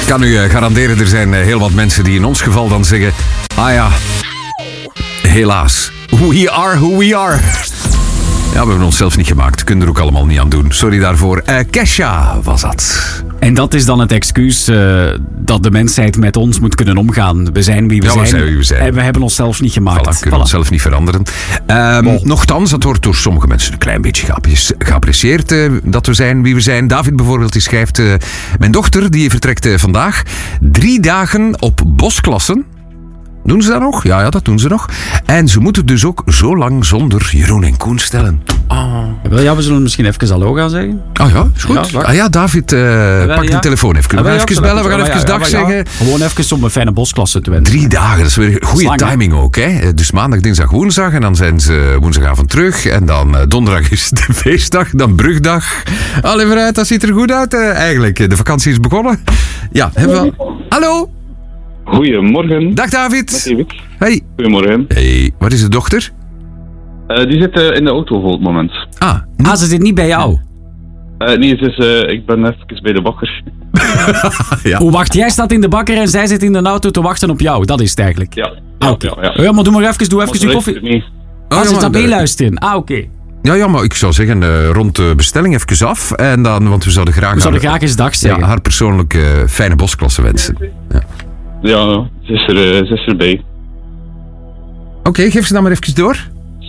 kan u garanderen, er zijn heel wat mensen die in ons geval dan zeggen... Ah ja, helaas. We are who we are. Ja, we hebben onszelf niet gemaakt. Kunnen er ook allemaal niet aan doen. Sorry daarvoor. Kesha was dat. En dat is dan het excuus dat de mensheid met ons moet kunnen omgaan. We zijn wie we zijn. We zijn wie we zijn. En we hebben onszelf niet gemaakt. We kunnen onszelf niet veranderen. Nochtans, dat wordt door sommige mensen een klein beetje geapprecieerd dat we zijn wie we zijn. David bijvoorbeeld, die schrijft... mijn dochter, die vertrekt vandaag 3 dagen op bosklassen. Doen ze dat nog? Ja, dat doen ze nog. En ze moeten dus ook zo lang zonder Jeroen en Koen stellen. Ja, we zullen misschien even hallo gaan zeggen. Ah ja, is goed. Ja, David, pak de telefoon even. Kunnen we even bellen? We gaan even dag zeggen. Gewoon even om een fijne bosklasse te wensen. 3 dagen, dat is weer goede timing ook. Hè? Dus maandag, dinsdag, woensdag. En dan zijn ze woensdagavond terug. En dan donderdag is de feestdag. Dan brugdag. Allee, vooruit, dat ziet er goed uit eigenlijk. De vakantie is begonnen. Ja, hebben we... Hallo? Goedemorgen. Dag David. David. Hey. Goedemorgen. Hey, wat is de dochter? Die zit in de auto voor het moment. Ze zit niet bij jou? Nee, ik ben even bij de bakker. Ja. Hoe wacht, jij staat in de bakker en zij zit in de auto te wachten op jou. Dat is het eigenlijk. Ja. Oké. Ja, maar doe even je koffie. Nee. Ze staat meeluisteren. Oké. Ja, maar ik zou zeggen, rond de bestelling even af. En dan, want we zouden graag eens dag zeggen. Ja, haar persoonlijke fijne bosklasse wensen. Ja, ze is erbij. Oké, geef ze dan maar even door.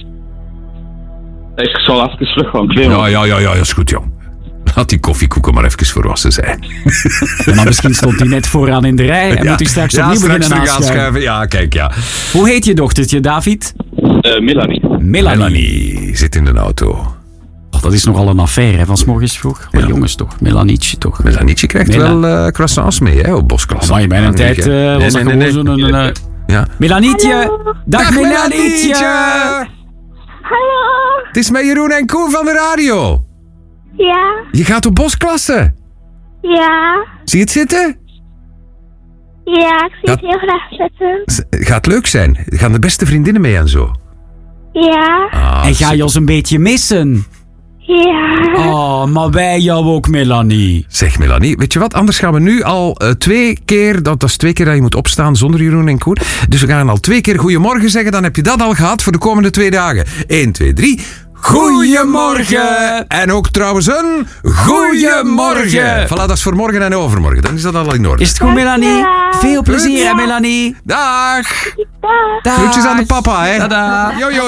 Ik zal even terug gaan. Ja, is goed, jong. Laat die koffiekoeken maar even volwassen zijn. Ja, maar misschien stond hij net vooraan in de rij en moet hij straks opnieuw beginnen aanschuiven. Ja, kijk, ja. Hoe heet je dochtertje, David? Melanie zit in de auto. Oh, dat is nogal een affaire, hè, van 's morgens vroeg. Ja. Jongens toch, Melanietje toch. Melanietje krijgt wel croissants mee, hè, op bosklasse. Maar in mijn tijd was dat gewoon zo'n... Ja. Melanietje! Hallo. Dag Melanietje! Hallo. Het is met Jeroen en Koen van de radio. Ja. Je gaat op bosklasse. Ja. Zie je het zitten? Ja, ik zie het heel graag zitten. Gaat leuk zijn. Er gaan de beste vriendinnen mee en zo. Ja. En ga je ons een beetje missen? Ja. Oh, maar wij jou ook, Melanie. Zeg Melanie, weet je wat? Anders gaan we nu al 2 keer... Dat is 2 keer dat je moet opstaan zonder Jeroen en Koen. Dus we gaan al 2 keer goeiemorgen zeggen. Dan heb je dat al gehad voor de komende 2 dagen. 1, 2, 3... Goeiemorgen! En ook trouwens een goeiemorgen! Voilà, dat is voor morgen en overmorgen. Dan is dat al in orde. Is het goed, Melanie? Veel plezier, hè, Melanie. Dag! Dag. Dag. Groetjes aan de papa, hè. Tada. Yo.